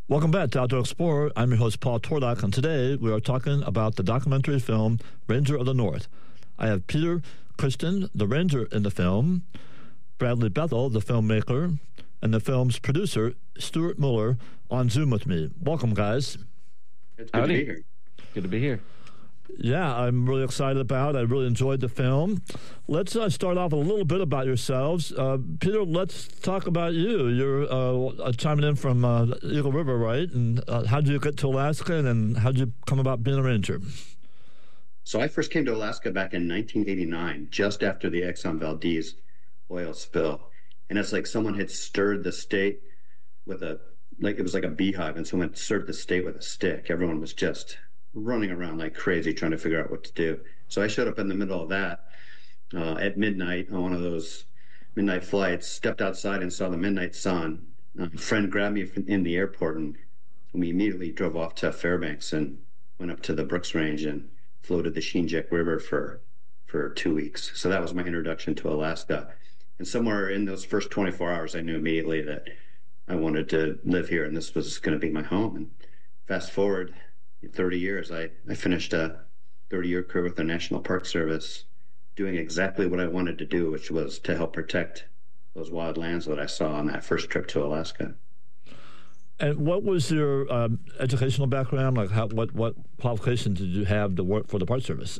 Welcome back to Outdoor Explorer. I'm your host, Paul Tordock, and today we are talking about the documentary film Ranger of the North. I have Peter Christen, the ranger in the film, Bradley Bethel, the filmmaker, and the film's producer, Stuart Muller, on Zoom with me. Welcome, guys. It's good to be here. Good to be here. Yeah, I'm really excited about it. I really enjoyed the film. Let's start off with a little bit about yourselves. Peter, let's talk about you. You're chiming in from Eagle River, right? And how did you get to Alaska, and how did you come about being a ranger? So I first came to Alaska back in 1989, just after the Exxon Valdez oil spill. And it's like someone had stirred the state with it was like a beehive, and someone stirred the state with a stick. Everyone was just running around like crazy trying to figure out what to do. So I showed up in the middle of that at midnight on one of those midnight flights, stepped outside and saw the midnight sun. A friend grabbed me in the airport, and we immediately drove off to Fairbanks and went up to the Brooks Range and floated the Shinjek River for 2 weeks. So that was my introduction to Alaska. And somewhere in those first 24 hours, I knew immediately that I wanted to live here, and this was going to be my home. And fast forward 30 years, I finished a 30-year career with the National Park Service, doing exactly what I wanted to do, which was to help protect those wild lands that I saw on that first trip to Alaska. And what was your educational background? Like, what qualifications did you have to work for the Park Service?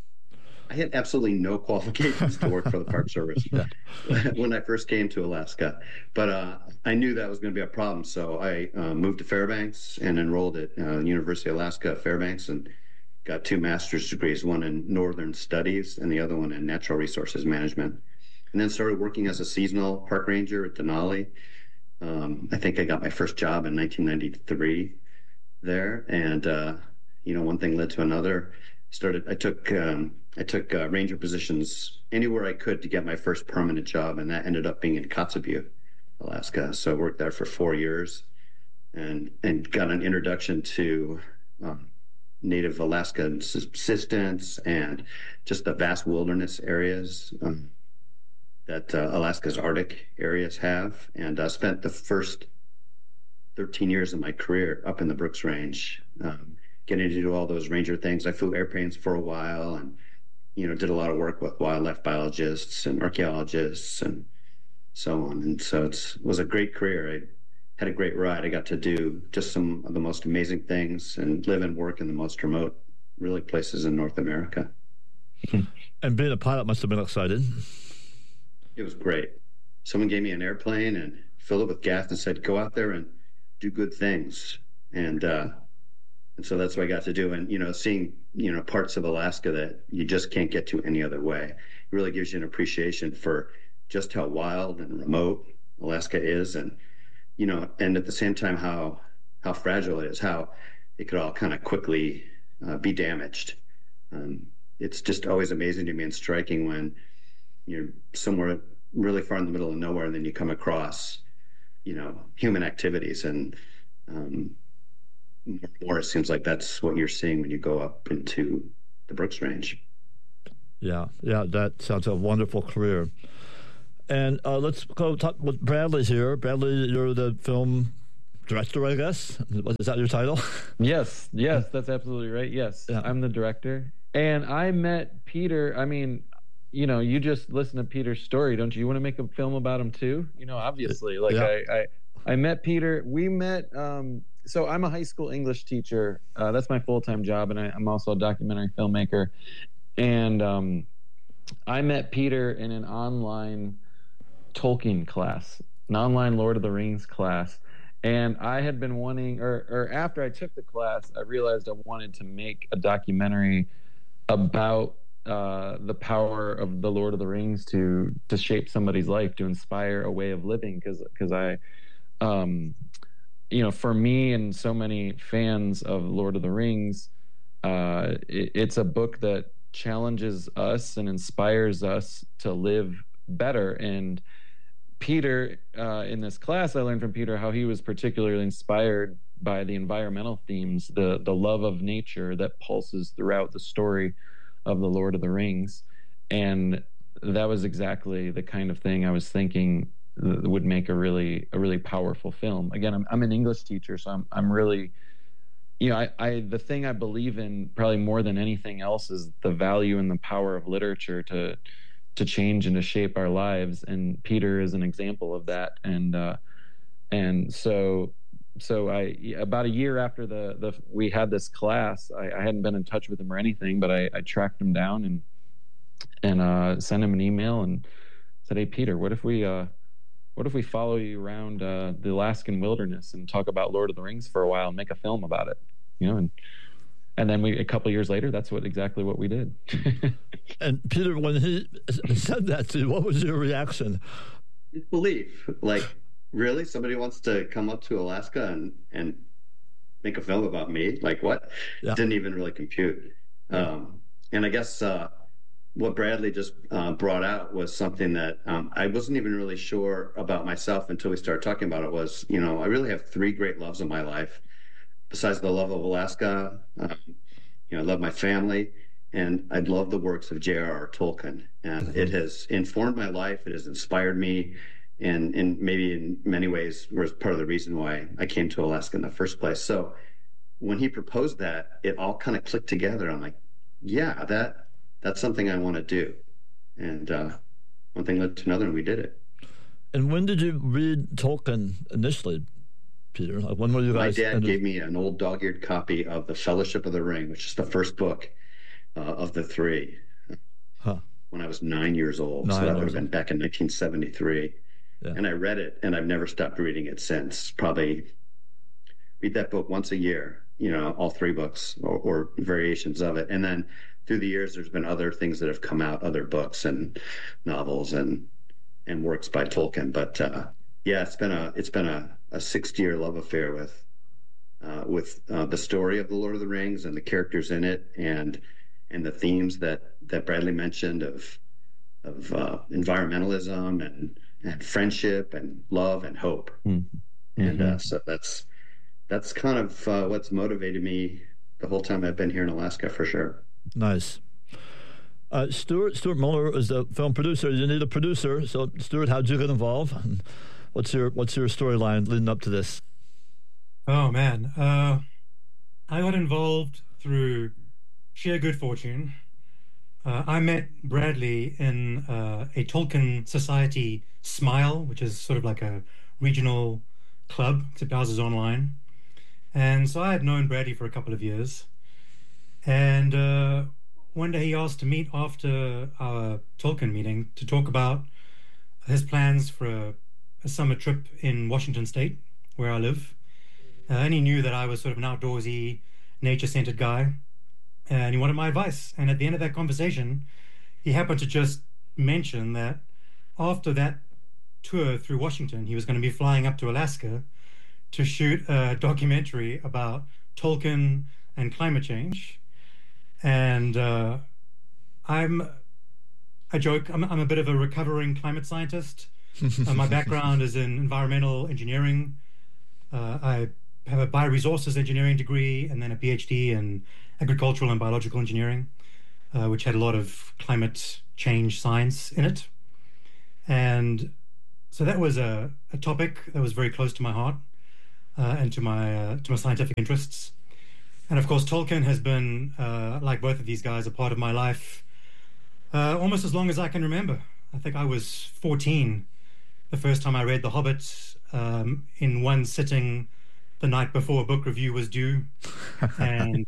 I had absolutely no qualifications to work for the Park Service when I first came to Alaska, but I knew that was going to be a problem. So I moved to Fairbanks and enrolled at University of Alaska Fairbanks and got 2 master's degrees, one in Northern Studies and the other one in Natural Resources Management. And then started working as a seasonal park ranger at Denali. I think I got my first job in 1993 there, and one thing led to another. I took ranger positions anywhere I could to get my first permanent job, and that ended up being in Kotzebue, Alaska. So I worked there for 4 years and got an introduction to native Alaskan subsistence and just the vast wilderness areas that Alaska's Arctic areas have. And I spent the first 13 years of my career up in the Brooks Range, getting to do all those ranger things. I flew airplanes for a while and, did a lot of work with wildlife biologists and archaeologists and so on. And so it was a great career. I had a great ride. I got to do just some of the most amazing things and live and work in the most remote, really, places in North America. And being a pilot must have been exciting. It was great. Someone gave me an airplane and filled it with gas and said, go out there and do good things. And so that's what I got to do. And, seeing, parts of Alaska that you just can't get to any other way, it really gives you an appreciation for just how wild and remote Alaska is. And, and at the same time, how fragile it is, how it could all kind of quickly be damaged. It's just always amazing to me and striking when you're somewhere really far in the middle of nowhere, and then you come across, human activities. And more, it seems like that's what you're seeing when you go up into the Brooks Range. Yeah, that sounds a wonderful career. And let's go talk with Bradley here. Bradley, you're the film director, I guess. Is that your title? Yes, that's absolutely right. Yes, yeah. I'm the director. And I met Peter. I mean, you just listen to Peter's story, don't you? You want to make a film about him too? Obviously. I met Peter. We met. So I'm a high school English teacher. That's my full-time job, and I'm also a documentary filmmaker. And I met Peter in an online Tolkien class, an online Lord of the Rings class. And I had been wanting, or after I took the class, I realized I wanted to make a documentary about the power of the Lord of the Rings to shape somebody's life, to inspire a way of living. Because I, for me and so many fans of Lord of the Rings, it's a book that challenges us and inspires us to live better. And Peter, in this class, I learned from Peter how he was particularly inspired by the environmental themes, the love of nature that pulses throughout the story of the Lord of the Rings. And that was exactly the kind of thing I was thinking would make a really powerful film. Again, I'm an English teacher, so I'm really, you know, I the thing I believe in probably more than anything else is the value and the power of literature to change and to shape our lives. And Peter is an example of that. And so I, about a year after we had this class, I hadn't been in touch with him or anything, but I tracked him down and sent him an email and said, "Hey, Peter, what if we follow you around the Alaskan wilderness and talk about Lord of the Rings for a while and make a film about it?" You know, and then a couple of years later, that's exactly what we did. And Peter, when he said that to you, what was your reaction? Disbelief. Like, really? Somebody wants to come up to Alaska and make a film about me? Like, what? Yeah. Didn't even really compute. And I guess what Bradley just brought out was something that I wasn't even really sure about myself until we started talking about it. Was, you know, I really have three great loves in my life. Besides the love of Alaska, you know, I love my family, and I love the works of J.R.R. Tolkien. And it has informed my life. It has inspired me, and maybe in many ways was part of the reason why I came to Alaska in the first place. So when he proposed that, it all kind of clicked together. I'm like, yeah, that's something I want to do. And one thing led to another, and we did it. And when did you read Tolkien initially, Peter? Like, when were you guys? My dad gave me an old dog-eared copy of The Fellowship of the Ring, which is the first book of the three, when I was 9 years old. So that would have been back in 1973. Yeah. And I read it, and I've never stopped reading it since. Probably read that book once a year, you know, all three books or variations of it. And then through the years, there's been other things that have come out, other books and novels and works by Tolkien. But yeah, it's been a 60-year love affair with the story of the Lord of the Rings and the characters in it, and the themes that Bradley mentioned of environmentalism and friendship and love and hope. Mm-hmm. And so that's kind of what's motivated me the whole time I've been here in Alaska, for sure. Nice. Stuart Muller is the film producer. You need a producer. So, Stuart, how'd you get involved? And what's your storyline leading up to this? Oh, man. I got involved through sheer good fortune. I met Bradley in a Tolkien Society Smile, which is sort of like a regional club, except ours is online. And so I had known Bradley for a couple of years. And one day he asked to meet after our Tolkien meeting to talk about his plans for a summer trip in Washington State, where I live. And he knew that I was sort of an outdoorsy, nature-centered guy. And he wanted my advice. And at the end of that conversation, he happened to just mention that after that tour through Washington, he was going to be flying up to Alaska to shoot a documentary about Tolkien and climate change. And I joke, I'm a bit of a recovering climate scientist. My background is in environmental engineering. I have a bioresources engineering degree and then a PhD in agricultural and biological engineering, which had a lot of climate change science in it. And so that was a topic that was very close to my heart and to my scientific interests. And of course, Tolkien has been, like both of these guys, a part of my life almost as long as I can remember. I think I was 14 the first time I read The Hobbit in one sitting the night before a book review was due, and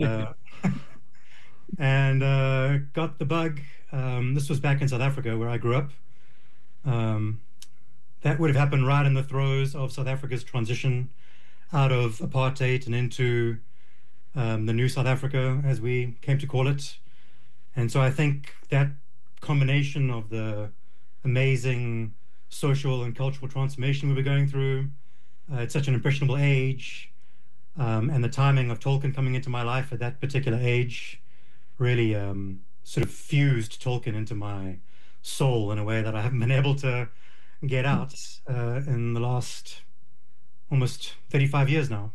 got the bug. This was back in South Africa, where I grew up. That would have happened right in the throes of South Africa's transition out of apartheid and into the new South Africa, as we came to call it. And so I think that combination of the amazing social and cultural transformation we were going through at such an impressionable age, and the timing of Tolkien coming into my life at that particular age really sort of fused Tolkien into my soul in a way that I haven't been able to get out in the last almost 35 years now.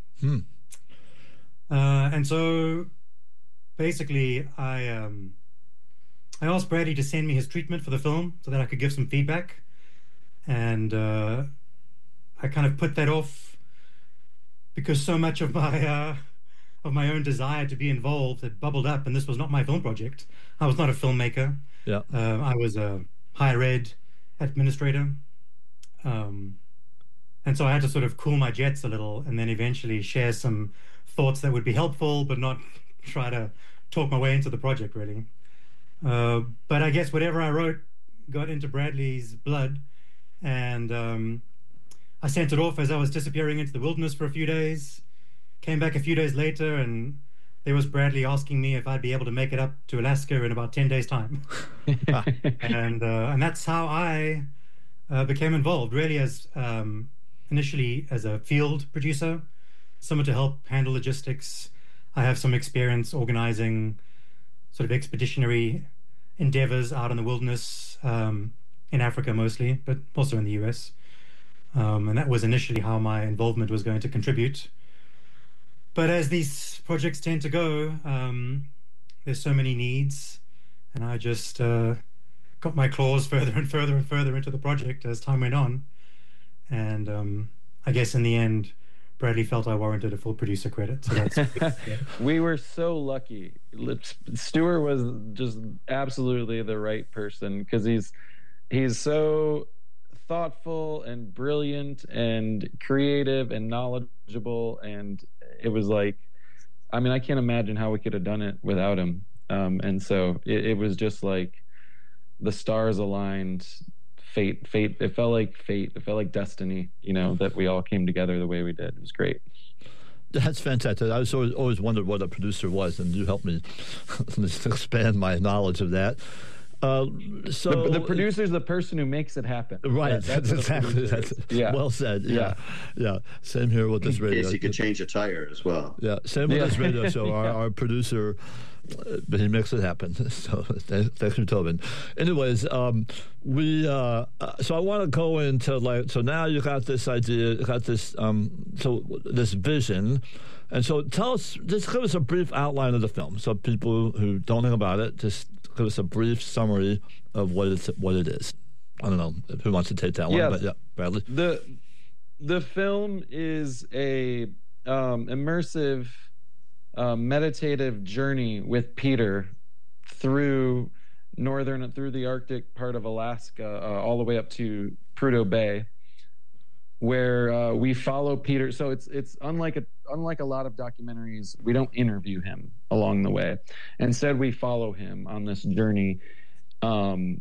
And so basically I asked Brady to send me his treatment for the film so that I could give some feedback. And I kind of put that off because so much of my own desire to be involved had bubbled up, and this was not my film project. I was not a filmmaker. Yeah. I was a higher ed administrator. And so I had to sort of cool my jets a little and then eventually share some thoughts that would be helpful, but not try to talk my way into the project, really. But I guess whatever I wrote got into Bradley's blood, and I sent it off as I was disappearing into the wilderness for a few days, came back a few days later, and there was Bradley asking me if I'd be able to make it up to Alaska in about 10 days' time. And that's how I became involved, really, as initially as a field producer, someone to help handle logistics. I have some experience organizing sort of expeditionary endeavors out in the wilderness, in Africa mostly, but also in the US. And that was initially how my involvement was going to contribute. But as these projects tend to go, there's so many needs, and I just got my claws further and further and further into the project as time went on. And I guess in the end, Bradley felt I warranted a full producer credit. So that's yeah. We were so lucky. Stuart was just absolutely the right person, because he's so thoughtful and brilliant and creative and knowledgeable, and it was like, I mean, I can't imagine how we could have done it without him. And so it was just like the stars aligned. Fate. It felt like fate. It felt like destiny, that we all came together the way we did. It was great. That's fantastic. I was always wondered what a producer was, and you helped me expand my knowledge of that. So the producer is the person who makes it happen. Right. That's exactly. That's well said. Yeah. Same here with this radio. In case you could change a tire as well. Yeah. Same with this radio show. Our producer, he makes it happen. So thanks for Tobin. Anyways, so I want to go into so now you got this idea, you got this this vision. And so just give us a brief outline of the film. So people who don't know about it, just give us a brief summary of what it is. I don't know who wants to take that one, but yeah, Bradley. The film is a immersive, meditative journey with Peter through the Arctic part of Alaska, all the way up to Prudhoe Bay, where we follow Peter. So it's unlike a lot of documentaries, we don't interview him along the way. Instead, we follow him on this journey. And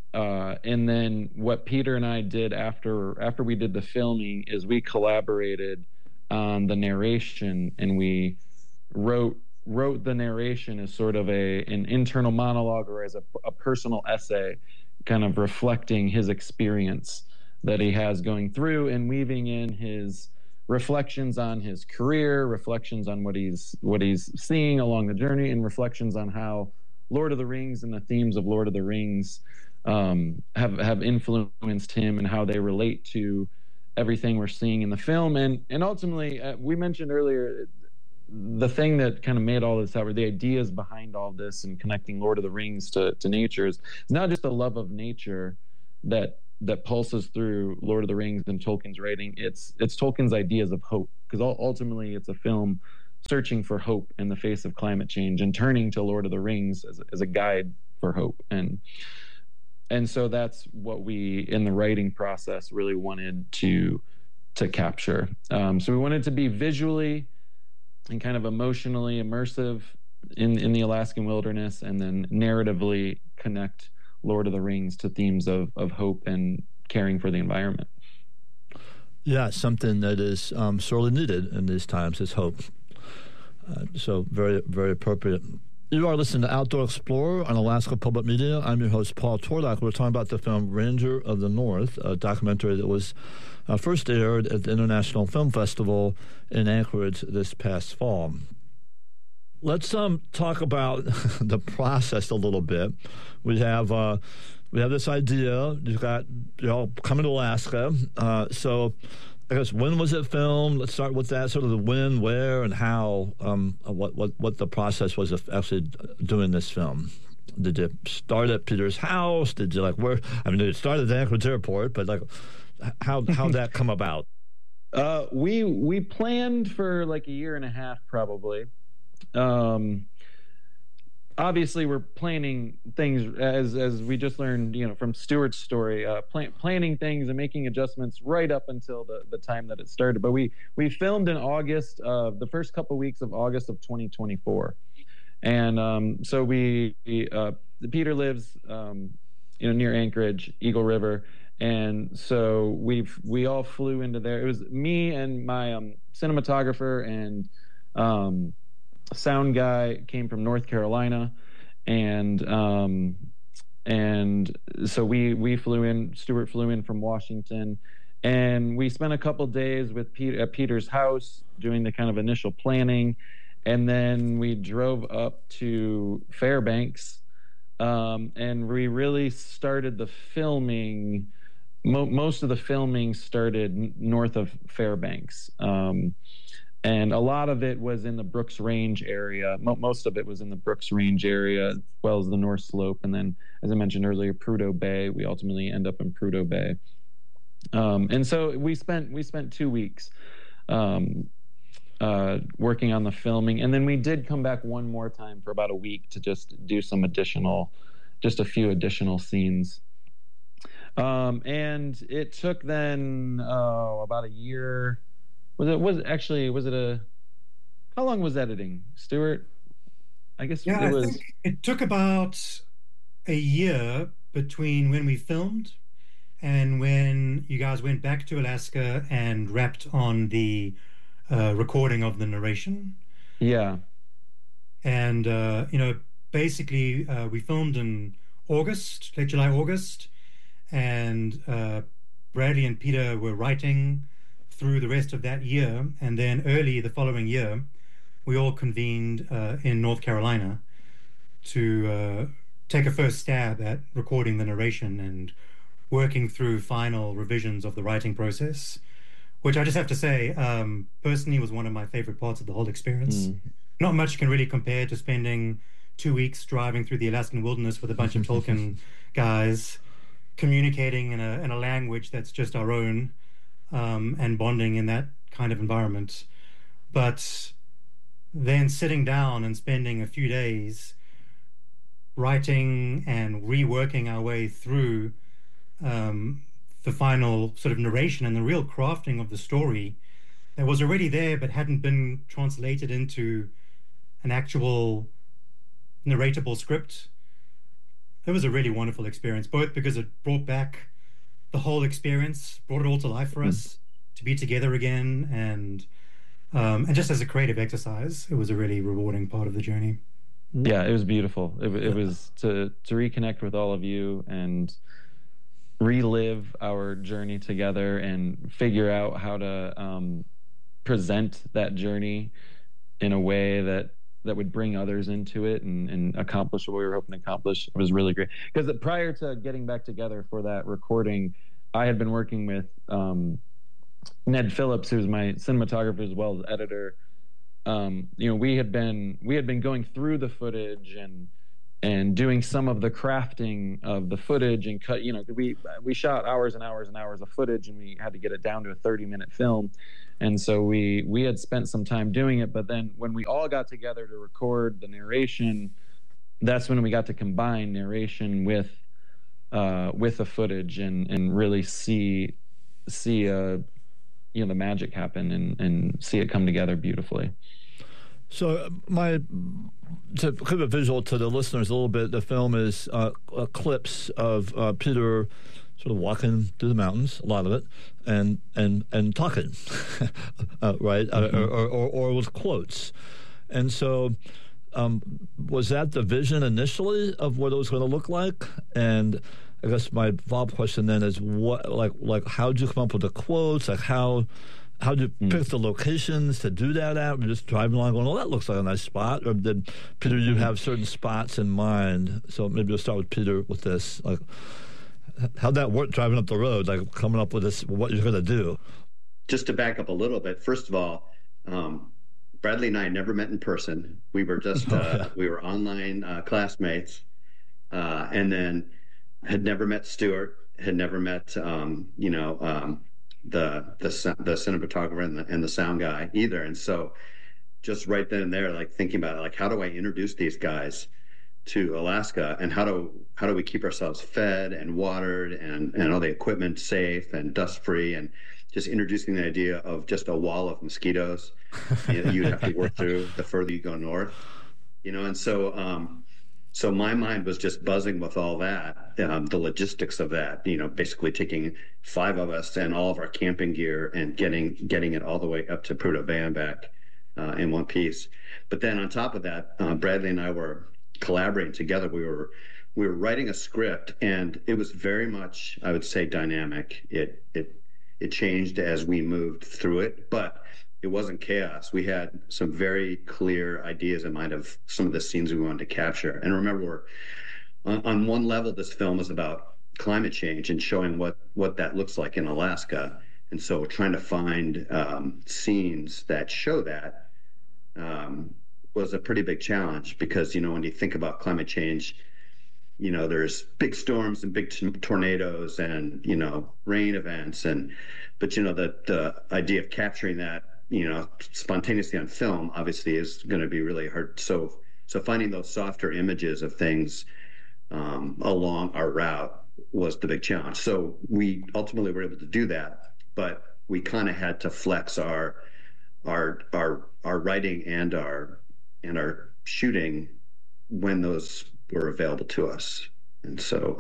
then what Peter and I did after we did the filming is we collaborated on the narration, and we wrote the narration as sort of an internal monologue, or as a personal essay, kind of reflecting his experience that he has going through, and weaving in his reflections on his career, reflections on what he's seeing along the journey, and reflections on how Lord of the Rings and the themes of Lord of the Rings have influenced him, and how they relate to everything we're seeing in the film. And ultimately, we mentioned earlier, the thing that kind of made all this happen, the ideas behind all this and connecting Lord of the Rings to nature, is not just a love of nature that pulses through Lord of the Rings and Tolkien's writing. It's Tolkien's ideas of hope, because ultimately it's a film searching for hope in the face of climate change, and turning to Lord of the Rings as a guide for hope. And so that's what we, in the writing process, really wanted to capture. So we wanted to be visually and kind of emotionally immersive in the Alaskan wilderness, and then narratively connect Lord of the Rings to themes of hope and caring for the environment. Yeah, something that is sorely needed in these times is hope. So very, very appropriate. You are listening to Outdoor Explorer on Alaska Public Media. I'm your host, Paul Tordak. We're talking about the film Ranger of the North, a documentary that was first aired at the International Film Festival in Anchorage this past fall. Let's talk about the process a little bit. We have this idea. You're all coming to Alaska. So I guess, when was it filmed? Let's start with that. Sort of the when, where, and how. What the process was of actually doing this film. Did you start at Peter's house? Did you where? I mean, did it start at the Anchorage airport? But how'd that come about? We planned for a year and a half, probably. Obviously, we're planning things as we just learned, from Stuart's story, planning things and making adjustments right up until the time that it started. But we filmed in August of the first couple weeks of August of 2024, and so Peter lives near Anchorage, Eagle River, and so we all flew into there. It was me and my cinematographer and sound guy came from North Carolina, and so we flew in. Stuart flew in from Washington, and we spent a couple days with at Peter's house doing the kind of initial planning, and then we drove up to Fairbanks, and we really started the filming. Most of the filming started north of Fairbanks. And a lot of it was in the Brooks Range area. Most of it was in the Brooks Range area, as well as the North Slope. And then, as I mentioned earlier, Prudhoe Bay. We ultimately end up in Prudhoe Bay. And so we spent 2 weeks working on the filming. And then we did come back one more time for about a week to just do just a few additional scenes. And it took then about a year. How long was editing, Stuart? I guess I think it took about a year between when we filmed and when you guys went back to Alaska and wrapped on the recording of the narration. Yeah. And, basically we filmed in late July, August, and Bradley and Peter were writing through the rest of that year, and then early the following year, we all convened in North Carolina to take a first stab at recording the narration and working through final revisions of the writing process, which I just have to say, personally was one of my favorite parts of the whole experience. Not much can really compare to spending 2 weeks driving through the Alaskan wilderness with a bunch of Tolkien guys, communicating in a language that's just our own, and bonding in that kind of environment. But then sitting down and spending a few days writing and reworking our way through the final sort of narration and the real crafting of the story that was already there but hadn't been translated into an actual narratable script. It was a really wonderful experience, both because it brought back the whole experience, brought it all to life for us to be together again, and just as a creative exercise, it was a really rewarding part of the journey. Yeah, it was beautiful. It was to reconnect with all of you and relive our journey together and figure out how to present that journey in a way that would bring others into it and accomplish what we were hoping to accomplish. It was really great. Because prior to getting back together for that recording, I had been working with Ned Phillips, who's my cinematographer as well as editor. We had been going through the footage and doing some of the crafting of the footage and cut. We shot hours and hours and hours of footage, and we had to get it down to a 30-minute film. And so we had spent some time doing it, but then when we all got together to record the narration, that's when we got to combine narration with the footage and really see the magic happen and see it come together beautifully. So to give a visual to the listeners a little bit, the film is clips of Peter sort of walking through the mountains, a lot of it, and talking, right? Or with quotes. And so was that the vision initially of what it was going to look like? And I guess my follow-up question then is what, how did you come up with the quotes? How did you pick the locations to do that at? We're just driving along going, that looks like a nice spot. Or did, Peter, you have certain spots in mind? So maybe we'll start with Peter with this. How'd that work driving up the road, coming up with this, what you're going to do? Just to back up a little bit, first of all, Bradley and I never met in person. We were just, we were online classmates. and then had never met Stuart, had never met the cinematographer and the sound guy either. And so just right then and there, like thinking about it, like how do I introduce these guys to Alaska, and how do we keep ourselves fed and watered and all the equipment safe and dust free, and just introducing the idea of just a wall of mosquitoes you'd have to work through the further you go north, and so my mind was just buzzing with all that, the logistics of that, basically taking 5 of us and all of our camping gear and getting it all the way up to Prudhoe Bay and back in one piece. But then on top of that, Bradley and I were collaborating together. We were writing a script, and it was very much, I would say, dynamic. It changed as we moved through it, but it wasn't chaos. We had some very clear ideas in mind of some of the scenes we wanted to capture. And remember, on one level, this film is about climate change and showing what that looks like in Alaska. And so trying to find scenes that show that was a pretty big challenge, because, when you think about climate change, there's big storms and big tornadoes and, rain events. But the idea of capturing that, spontaneously on film obviously is going to be really hard. So finding those softer images of things along our route was the big challenge. So we ultimately were able to do that, but we kind of had to flex our writing and our shooting when those were available to us. And so,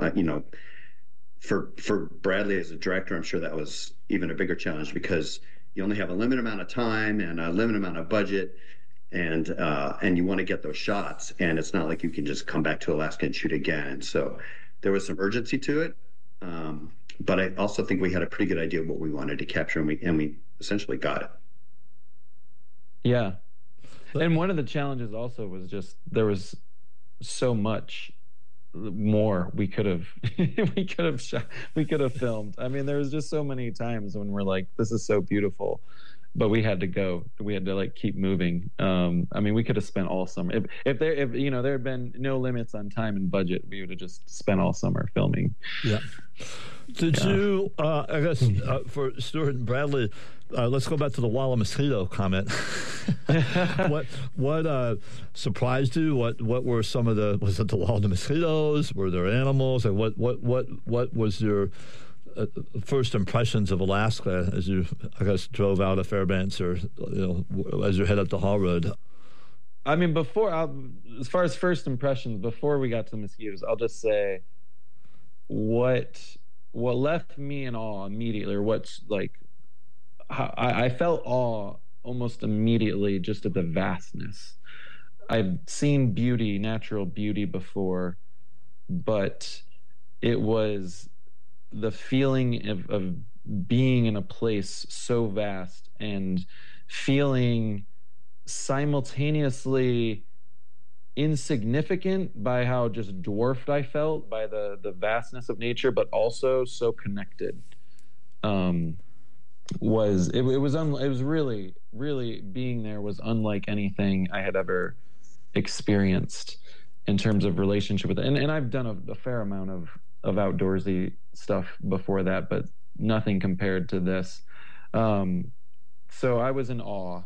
for Bradley as a director, I'm sure that was even a bigger challenge, because you only have a limited amount of time and a limited amount of budget, and you want to get those shots, and it's not like you can just come back to Alaska and shoot again. And so there was some urgency to it, but I also think we had a pretty good idea of what we wanted to capture, and we essentially got it. Yeah. And one of the challenges also was just there was so much more we could have shot, we could have filmed. I mean, there was just so many times when we're like, this is so beautiful, but we had to like keep moving. I mean, we could have spent all summer if there had been no limits on time and budget, we would have just spent all summer filming. Yeah. Did you, I guess, for Stuart and Bradley, let's go back to the wall of mosquito comment. What surprised you? What were some of was it the wall of mosquitoes? Were there animals? And what was your first impressions of Alaska as you, I guess, drove out of Fairbanks, or as you head up the Haul Road? I mean, as far as first impressions, before we got to the mosquitoes, I'll just say what left me in awe immediately, or what's like, I felt awe almost immediately just at the vastness. I've seen beauty, natural beauty before, but it was the feeling of being in a place so vast and feeling simultaneously insignificant by how just dwarfed I felt by the vastness of nature, but also so connected. It was really, really, being there was unlike anything I had ever experienced in terms of relationship with it. And I've done a fair amount of outdoorsy stuff before that, but nothing compared to this. So I was in awe.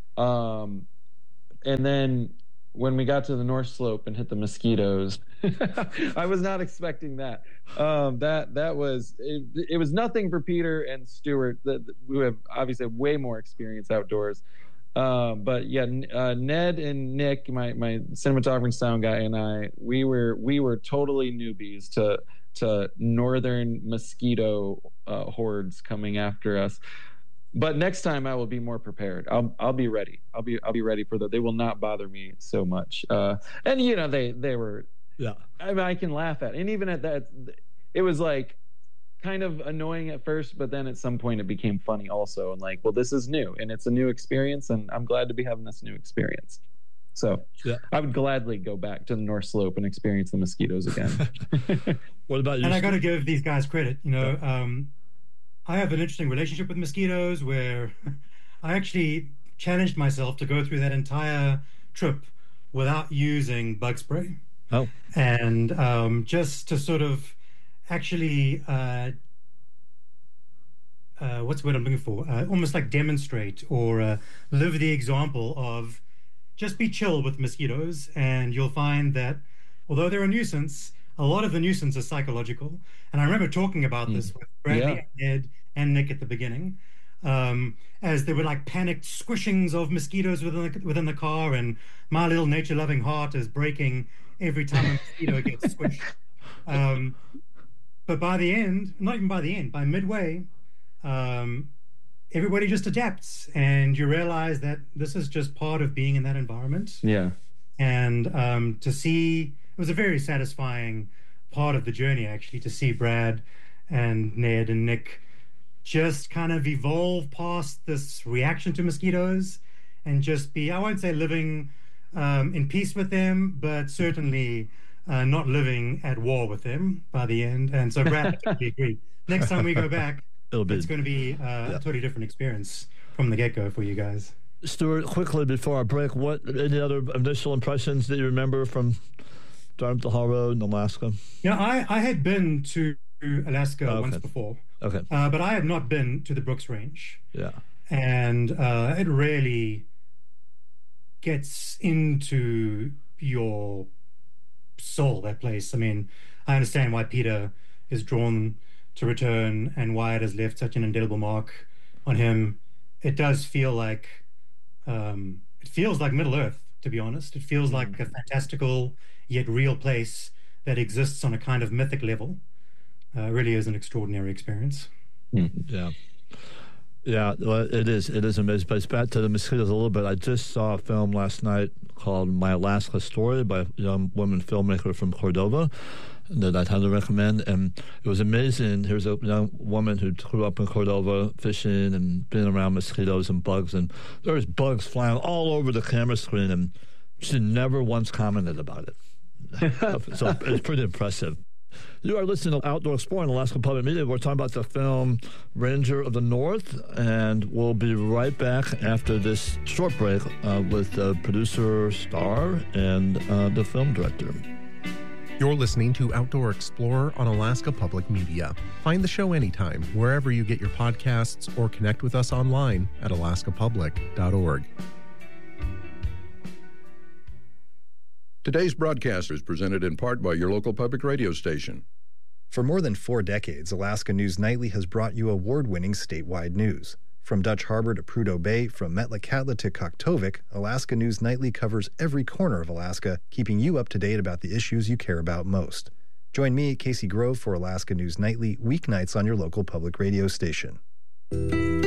And then when we got to the North Slope and hit the mosquitoes, I was not expecting that. That was it was nothing for Peter and Stuart, who have obviously way more experience outdoors. But yeah, Ned and Nick, my cinematographer and sound guy, and I, we were totally newbies to northern mosquito hordes coming after us. But next time I will be more prepared. I'll be ready. I'll be ready for that. They will not bother me so much. And they were. Yeah. I mean, I can laugh at it. And even at that, it was like kind of annoying at first, but then at some point it became funny also. And like, well, this is new and it's a new experience, and I'm glad to be having this new experience. So yeah. I would gladly go back to the North Slope and experience the mosquitoes again. What about you? And I got to give these guys credit. I have an interesting relationship with mosquitoes, where I actually challenged myself to go through that entire trip without using bug spray. Oh. And just to sort of actually, what's the word I'm looking for? Almost like demonstrate or live the example of just be chill with mosquitoes, and you'll find that although they're a nuisance, a lot of the nuisance is psychological. And I remember talking about this with Bradley, Ed, and Nick at the beginning, as there were like panicked squishings of mosquitoes within the car, and my little nature-loving heart is breaking every time a mosquito gets squished. But by the end, not even by the end, by midway, everybody just adapts, and you realize that this is just part of being in that environment. Yeah. And to see, it was a very satisfying part of the journey, actually, to see Brad and Ned and Nick just kind of evolve past this reaction to mosquitoes and just be, I won't say living in peace with them, but certainly not living at war with them by the end. And so Brad, I totally agree. Next time we go back, it's going to be a totally different experience from the get-go for you guys. Stuart, quickly before our break, any other initial impressions that you remember from driving up the Haul Road in Alaska? Yeah, I had been to Alaska once before. Okay. But I had not been to the Brooks Range. Yeah. And it really gets into your soul, that place. I mean, I understand why Peter is drawn to return and why it has left such an indelible mark on him. It does feel like Middle Earth, to be honest. It feels like a fantastical yet real place that exists on a kind of mythic level. Really is an extraordinary experience. Yeah. Yeah, well, it is. It is amazing. But it's back to the mosquitoes a little bit. I just saw a film last night called My Alaska Story by a young woman filmmaker from Cordova that I'd highly recommend. And it was amazing. Here's a young woman who grew up in Cordova fishing and being around mosquitoes and bugs. And there's bugs flying all over the camera screen. And she never once commented about it. So it's pretty impressive. You are listening to Outdoor Exploring Alaska Public Media. We're talking about the film Ranger of the North, and we'll be right back after this short break with the producer, star, and the film director. You're listening to Outdoor Explorer on Alaska Public Media. Find the show anytime, wherever you get your podcasts, or connect with us online at alaskapublic.org. Today's broadcast is presented in part by your local public radio station. For more than 4 decades, Alaska News Nightly has brought you award-winning statewide news. From Dutch Harbor to Prudhoe Bay, from Metlakatla to Kaktovik, Alaska News Nightly covers every corner of Alaska, keeping you up to date about the issues you care about most. Join me, Casey Grove, for Alaska News Nightly, weeknights on your local public radio station.